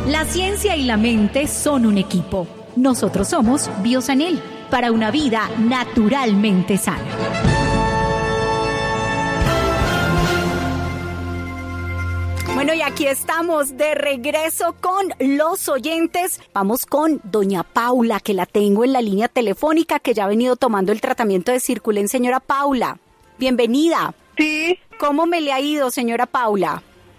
La ciencia y la mente son un equipo. Nosotros somos Biosanel, para una vida naturalmente sana. Bueno, y aquí estamos de regreso con los oyentes. Vamos con doña Paula, que la tengo en la línea telefónica, que ya ha venido tomando el tratamiento de Circulen. Señora Paula, bienvenida. Sí. ¿Cómo me le ha ido, señora Paula?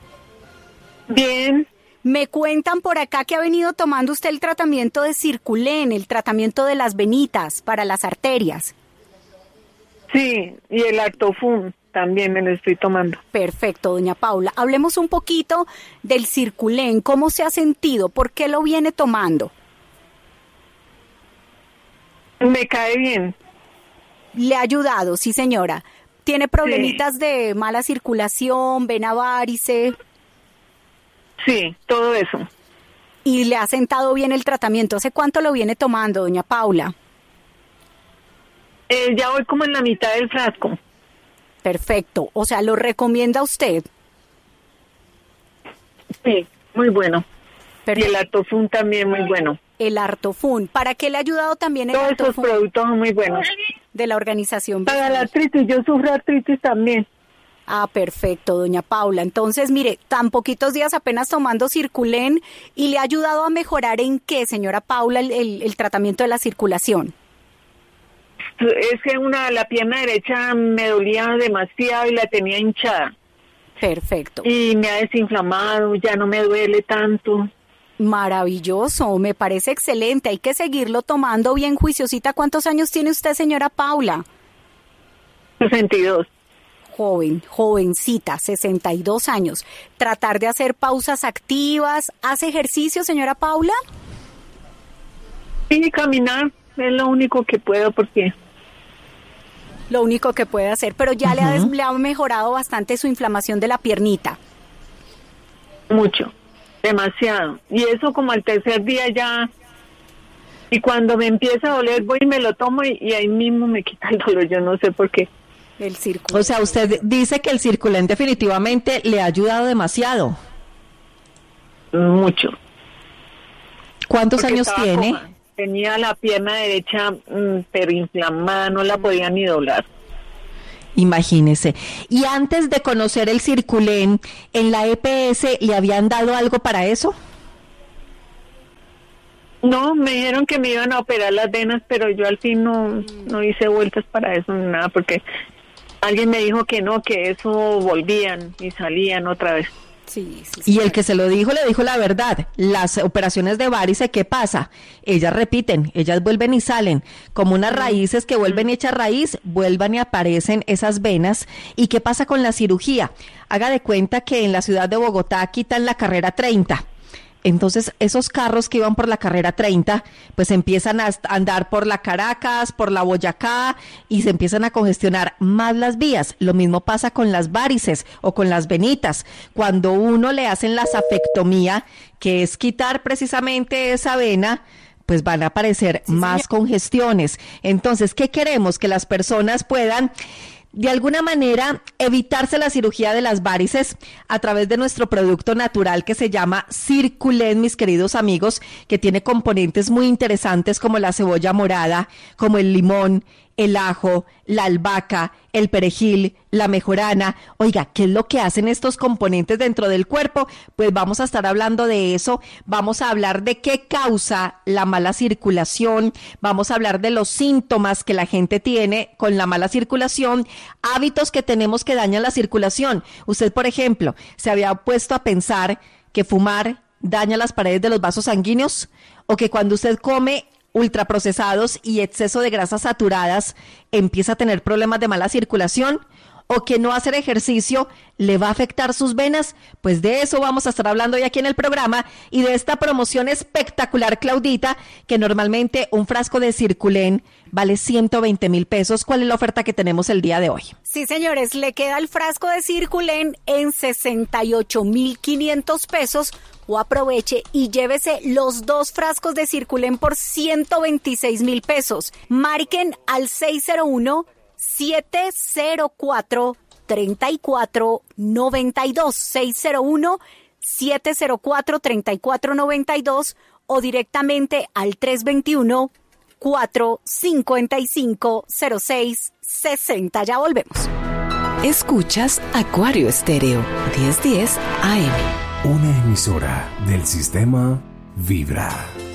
Bien. Me cuentan por acá que ha venido tomando usted el tratamiento de Circulen, el tratamiento de las venitas para las arterias. Sí, y el Artofun también me lo estoy tomando. Perfecto, doña Paula. Hablemos un poquito del Circulen. ¿Cómo se ha sentido? ¿Por qué lo viene tomando? Me cae bien. ¿Le ha ayudado? Sí, señora. ¿Tiene problemitas de mala circulación, vena varice? Sí, todo eso. ¿Y le ha sentado bien el tratamiento? ¿Hace cuánto lo viene tomando, doña Paula? Ya voy como en la mitad del frasco. Perfecto. O sea, ¿lo recomienda usted? Sí, muy bueno. Perfecto. Y el Artofun también muy bueno. El Artofun. ¿Para qué le ha ayudado también el Todos Artofun? esos productos son muy buenos. De la organización. Para la artritis, yo sufro artritis también. Ah, perfecto, doña Paula. Entonces, mire, tan poquitos días apenas tomando Circulen, ¿y le ha ayudado a mejorar en qué, señora Paula, el tratamiento de la circulación? Es que la pierna derecha me dolía demasiado y la tenía hinchada. Perfecto. Y me ha desinflamado, ya no me duele tanto. Maravilloso, me parece excelente. Hay que seguirlo tomando bien juiciosita. ¿Cuántos años tiene usted, señora Paula? 62. Jovencita, 62 años. Tratar de hacer pausas activas. ¿Hace ejercicio, señora Paula? Sí, caminar es lo único que puedo porque... Lo único que puede hacer, pero ya le ha mejorado bastante su inflamación de la piernita. Mucho, demasiado. Y eso como al tercer día ya... Y cuando me empieza a doler voy y me lo tomo y ahí mismo me quita el dolor, yo no sé por qué. El Circulen. O sea, usted dice que el Circulen definitivamente le ha ayudado demasiado. Mucho. ¿Cuántos Porque años tiene? Coja. Tenía la pierna derecha pero inflamada, no la podía ni doblar. Imagínese. Y antes de conocer el Circulen, ¿en la EPS le habían dado algo para eso? No, me dijeron que me iban a operar las venas, pero yo al fin no hice vueltas para eso ni nada, porque alguien me dijo que no, que eso volvían y salían otra vez. Sí. Y el que se lo dijo, le dijo la verdad. Las operaciones de varice, ¿qué pasa? Ellas repiten, ellas vuelven y salen. Como unas raíces que vuelven y echan raíz, vuelvan y aparecen esas venas. ¿Y qué pasa con la cirugía? Haga de cuenta que en la ciudad de Bogotá quitan la carrera 30. Entonces, esos carros que iban por la carrera 30, pues empiezan a andar por la Caracas, por la Boyacá, y se empiezan a congestionar más las vías. Lo mismo pasa con las varices o con las venitas. Cuando uno le hacen la safectomía, que es quitar precisamente esa vena, pues van a aparecer más congestiones. Entonces, ¿qué queremos? Que las personas puedan... de alguna manera, evitarse la cirugía de las varices a través de nuestro producto natural que se llama Circulen, mis queridos amigos, que tiene componentes muy interesantes como la cebolla morada, como el limón, el ajo, la albahaca, el perejil, la mejorana. Oiga, ¿qué es lo que hacen estos componentes dentro del cuerpo? Pues vamos a estar hablando de eso, vamos a hablar de qué causa la mala circulación, vamos a hablar de los síntomas que la gente tiene con la mala circulación, hábitos que tenemos que dañan la circulación. Usted, por ejemplo, se había puesto a pensar que fumar daña las paredes de los vasos sanguíneos, o que cuando usted come ultraprocesados y exceso de grasas saturadas empieza a tener problemas de mala circulación, o que no hacer ejercicio le va a afectar sus venas. Pues de eso vamos a estar hablando hoy aquí en el programa, y de esta promoción espectacular, Claudita, que normalmente un frasco de Circulen vale 120,000 pesos. ¿Cuál es la oferta que tenemos el día de hoy? Sí, señores, le queda el frasco de Circulen en 68,500 pesos, o aproveche y llévese los 2 frascos de Circulen por 126,000 pesos. Marquen al 601-704-3492, 704-3492 o directamente al 321-455-0660. Ya volvemos. Escuchas Acuario Estéreo 1010 AM. Una emisora del sistema Vibra.